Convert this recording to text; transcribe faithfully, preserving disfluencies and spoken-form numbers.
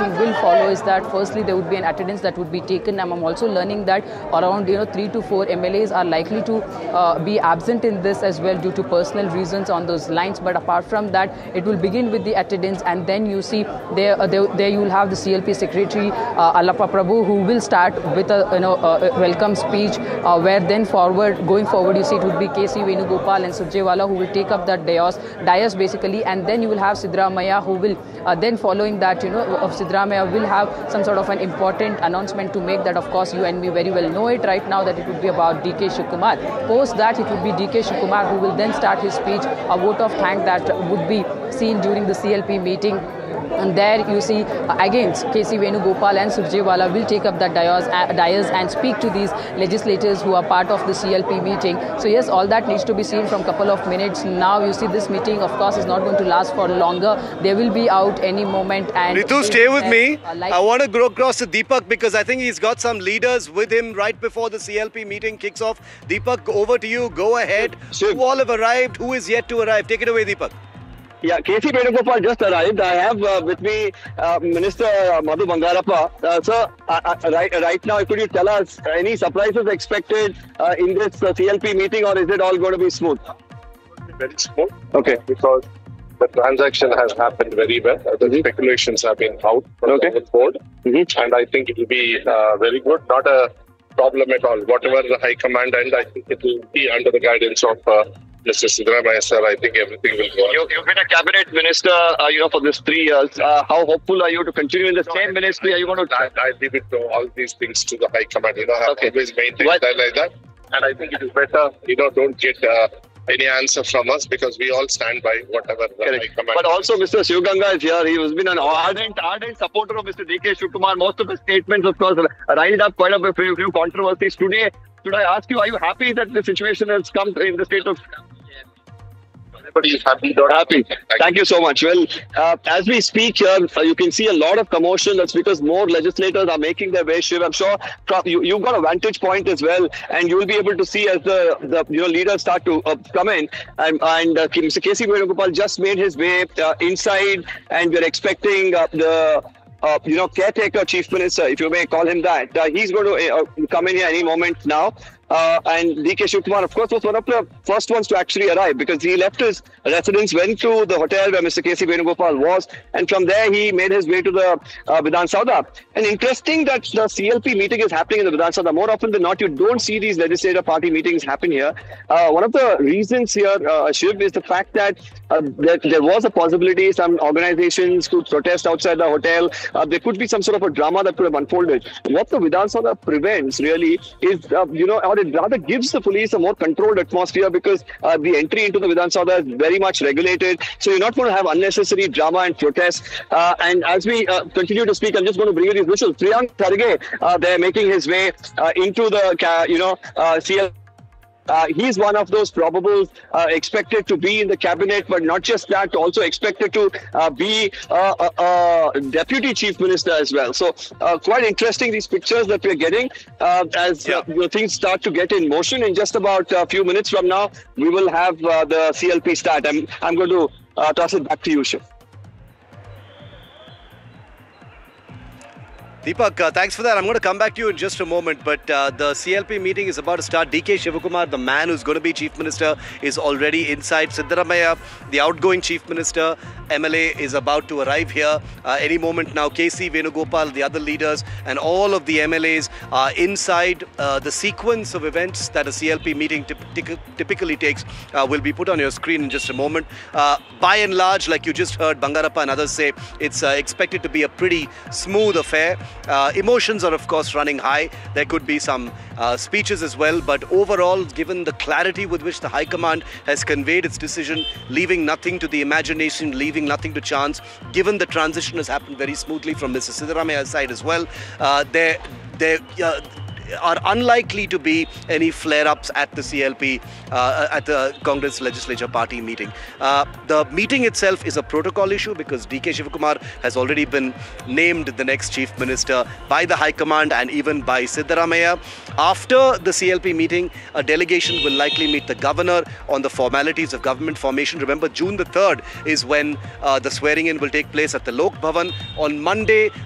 meeting will follow is that firstly there would be an attendance that would be taken. And I'm also learning that around you know three to four M L As are likely to uh, be absent in this as well due to personal reasons on those lines. But apart from that, it will begin with the attendance, and then you see there uh, there, there you will have the C L P secretary uh, Allappa Prabhu, who will start with a you know a welcome speech, uh, where then forward going forward you see it would be K C Venugopal and Surjewala who will take up that dais, dais basically, and then you will have Siddaramaiah who will uh, then following that you know of Siddaramaiah will have some sort of an important announcement to make that of course you and me very well know it right now that it would be about D K Shivakumar. Post that it would be D K Shivakumar who will then start his speech, a vote of thanks that would be seen during the C L P meeting. And there you see uh, again K C Venugopal and Surjewala will take up that dais, uh, dais and speak to these legislators who are part of the C L P meeting. So yes, all that needs to be seen from a couple of minutes. Now you see this meeting of course is not going to last for longer. They will be out any moment. And Ritu, stay with me. Uh, like I want to go across to Deepak because I think he's got some leaders with him right before the C L P meeting kicks off. Deepak, over to you. Go ahead. Sure. Who all have arrived? Who is yet to arrive? Take it away, Deepak. Yeah, K C Venugopal just arrived. I have uh, with me uh, Minister uh, Madhu Bangarappa. Uh, sir, uh, uh, right, right now, could you tell us any surprises expected uh, in this uh, C L P meeting, or is it all going to be smooth? Very smooth. Okay. Because the transaction has happened very well. Uh, the mm-hmm. speculations have been out from okay. the board. Mm-hmm. And I think it will be uh, very good. Not a problem at all. Whatever the High Command, and I think it will be under the guidance of uh, Mister Siddaramaiah, sir. I think everything will go on. You, you've been a cabinet minister, uh, you know, for this three years. Uh, how hopeful are you to continue in the no, same I, ministry? Are you going to? I, I leave it to all these things to the High Command. You know, I've okay. always maintained that like that. And I think it is better, you know, don't get uh, any answer from us because we all stand by whatever the Correct. High Command. But also, Mister Shivganga is here. He has been an ardent, ardent supporter of Mister D K Shivakumar. Most of his statements, of course, riled up quite a few, few controversies today. Should I ask you, are you happy that the situation has come in the state of? Everybody is happy. Not happy. Thank you so much. Well, uh, as we speak here, uh, you can see a lot of commotion. That's because more legislators are making their way. Shiv, I'm sure you, you've got a vantage point as well, and you will be able to see as the, the you know leaders start to uh, come in. And, and uh, Mister K C Venugopal just made his way uh, inside, and we're expecting uh, the. Uh, you know, caretaker chief minister, if you may call him that. Uh, he's going to uh, come in here any moment now. Uh, and D K Shivakumar, of course, was one of the first ones to actually arrive because he left his residence, went to the hotel where Mister K C Venugopal was, and from there he made his way to the uh, Vidhan Sabha. And interesting that the C L P meeting is happening in the Vidhan Sabha. More often than not, you don't see these legislative party meetings happen here. Uh, one of the reasons here, uh, Shiv, is the fact that, uh, that there was a possibility some organizations could protest outside the hotel. Uh, there could be some sort of a drama that could have unfolded. What the Vidhan Sabha prevents really is, uh, you know, or it rather gives the police a more controlled atmosphere because uh, the entry into the Vidhan Sabha is very much regulated. So you're not going to have unnecessary drama and protests. Uh, and as we uh, continue to speak, I'm just going to bring you these visuals. Priyank Kharge, uh, they're making his way uh, into the, you know, uh, C L. Uh, he's one of those probables uh, expected to be in the cabinet, but not just that, also expected to uh, be uh, a, a deputy chief minister as well. So uh, quite interesting, these pictures that we're getting uh, as yeah. uh, things start to get in motion. In just about a few minutes from now, we will have uh, the C L P start. I'm, I'm going to uh, toss it back to you, Shiv. Deepak, uh, thanks for that. I'm going to come back to you in just a moment, but uh, the C L P meeting is about to start. D K Shivakumar, the man who's going to be Chief Minister, is already inside. Siddaramaiah, the outgoing Chief Minister, M L A, is about to arrive here uh, any moment now. K C Venugopal, the other leaders, and all of the M L As are inside. Uh, the sequence of events that a C L P meeting typ typically takes uh, will be put on your screen in just a moment. Uh, by and large, like you just heard Bangarappa and others say, it's uh, expected to be a pretty smooth affair. Uh, emotions are of course running high. There could be some uh, speeches as well, but overall, given the clarity with which the High Command has conveyed its decision, leaving nothing to the imagination, leaving nothing to chance, given the transition has happened very smoothly from Mister Siddaramaiah's side as well, uh, there, there, uh, are unlikely to be any flare-ups at the C L P, uh, at the Congress Legislature Party meeting. Uh, the meeting itself is a protocol issue because D K Shivakumar has already been named the next Chief Minister by the High Command and even by Siddaramaiah. After the C L P meeting, a delegation will likely meet the Governor on the formalities of government formation. Remember, June the third is when uh, the swearing-in will take place at the Lok Bhavan. On Monday,